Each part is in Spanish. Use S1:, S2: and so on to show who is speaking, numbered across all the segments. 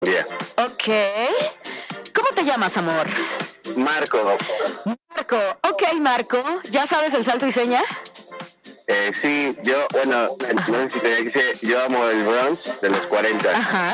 S1: Bien.
S2: Ok. ¿Cómo te llamas, amor?
S1: Marco.
S2: Marco. Ok, Marco. ¿Ya sabes el salto y seña?
S1: Sí, yo, no sé si te dije, yo amo el Bronx de los 40.
S2: Ajá.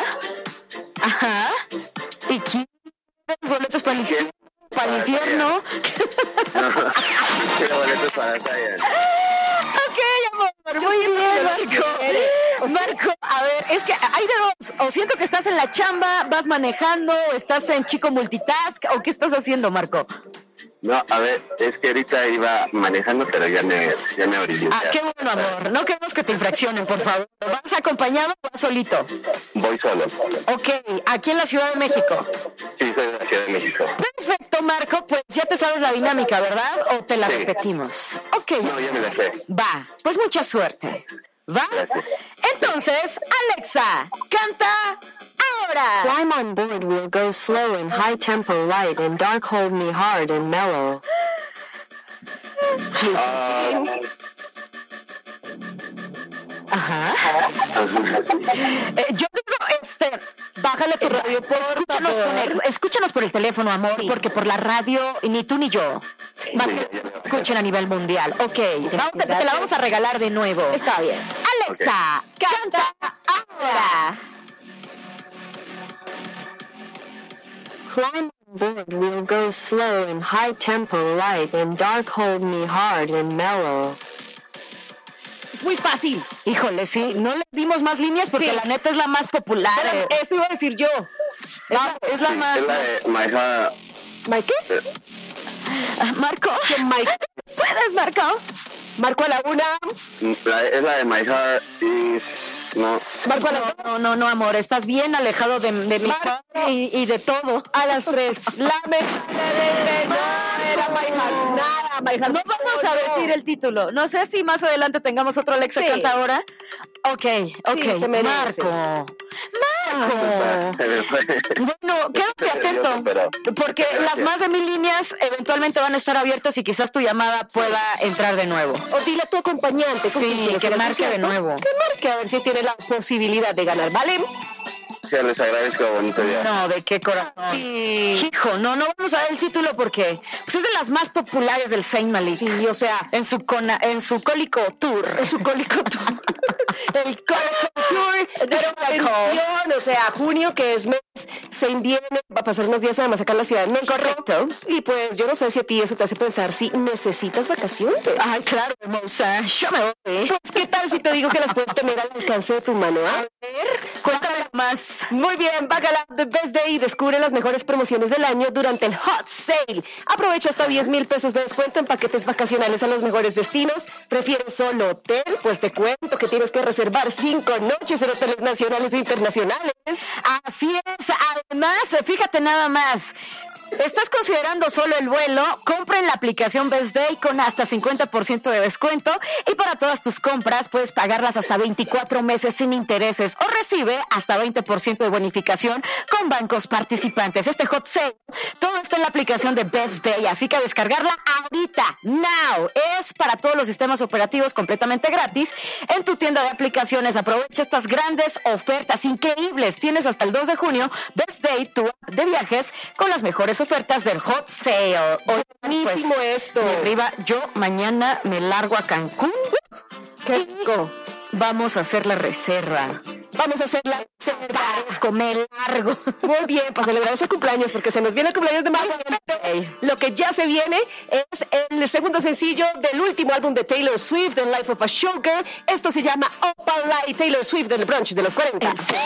S2: ¿Y quién tienes boletos para el infierno?
S1: Quiero boletos para Zion.
S2: Ok, amor. Muy bien, Marco. Marco, a ver, es que hay de dos. O siento que estás en la chamba, vas manejando, o estás en chico multitask, o ¿qué estás haciendo, Marco?
S1: No, a ver, es que ahorita iba manejando, pero ya me orillé.
S2: Qué bueno, amor. No queremos que te infraccionen, por favor. ¿Vas acompañado o vas solito?
S1: Voy solo.
S2: Ok, aquí en la Ciudad de México.
S1: Sí, soy de la Ciudad de México.
S2: Perfecto, Marco. Pues ya te sabes la dinámica, ¿verdad? ¿O te la repetimos? Ok.
S1: No, ya me la sé.
S2: Va, pues mucha suerte. ¿Va?
S1: Gracias.
S2: Entonces, Alexa, canta ahora.
S3: Climb on board, we'll go slow and high tempo, light and dark, hold me hard and mellow.
S2: Ajá. Yo digo, bájale tu radio, escúchanos por el teléfono, amor, porque por la radio ni tú ni yo. Más que escuchen a nivel mundial. Ok, te la vamos a regalar de nuevo.
S3: Está bien.
S2: Alexa, canta ahora.
S3: Climb on board, we'll go slow and high tempo, light and dark, hold me hard and mellow.
S2: Es muy fácil. Híjole, sí, no le dimos más líneas porque la neta es la más popular. Eso iba a decir yo. Es la más...
S1: Es la de My Heart.
S2: ¿My qué? Marco. ¿Puedes, Marco? Marco a la una.
S1: Es la de My Heart is... No.
S2: Marco a la No, amor, estás bien alejado de mi y de todo. A las 3. Era My Heart. Nada, My Heart. No vamos a decir el título. No sé si más adelante tengamos otro Alexa canta ahora. Ok. Marco. Bueno, quédate atento, porque las más de 1000 líneas eventualmente van a estar abiertas y quizás tu llamada pueda entrar de nuevo. O dile a tu acompañante que marque de nuevo. Que marque a ver si tiene la posibilidad de ganar, ¿vale?
S1: Ya les agradezco, bonito día.
S2: No, ¿de qué corazón? Hijo, no vamos a dar el título porque pues es de las más populares del Saint Malik. Sí, o sea, en su Cólico Tour. El Cólico Tour. Pero atención, o sea, junio, que es mes, Saint viene, va a pasar unos días a sacar la ciudad de México. Correcto. Y pues yo no sé si a ti eso te hace pensar si necesitas vacaciones. Ay, claro, hermosa, yo me voy. Pues, ¿qué tal si te digo que las puedes tener al alcance de tu mano? A ver, cuéntame más. Muy bien, Bacala The Best Day y descubre las mejores promociones del año durante el Hot Sale. Aprovecha hasta 10,000 pesos de descuento en paquetes vacacionales a los mejores destinos. ¿Prefieres solo hotel? Pues te cuento que tienes que reservar 5 noches en hoteles nacionales o internacionales. Así es, además, fíjate nada más. ¿Estás considerando solo el vuelo? Compra en la aplicación Best Day con hasta 50% de descuento y para todas tus compras puedes pagarlas hasta 24 meses sin intereses o recibe hasta 20% de bonificación con bancos participantes. Este hot sale, todo está en la aplicación de Best Day, así que a descargarla ahorita, now. Es para todos los sistemas operativos completamente gratis. En tu tienda de aplicaciones aprovecha estas grandes ofertas increíbles. Tienes hasta el 2 de junio Best Day, tu app de viajes con las mejores ofertas del Hot Sale. Buenísimo esto. De arriba, yo mañana me largo a Cancún. ¿Qué digo? Vamos a hacer la reserva. Vamos a hacer la reserva. Me largo. Muy bien, para celebrar ese cumpleaños, porque se nos viene el cumpleaños de Mario. Lo que ya se viene es el segundo sencillo del último álbum de Taylor Swift, The Life of a Showgirl. Esto se llama Opalite, Taylor Swift del brunch de los 40.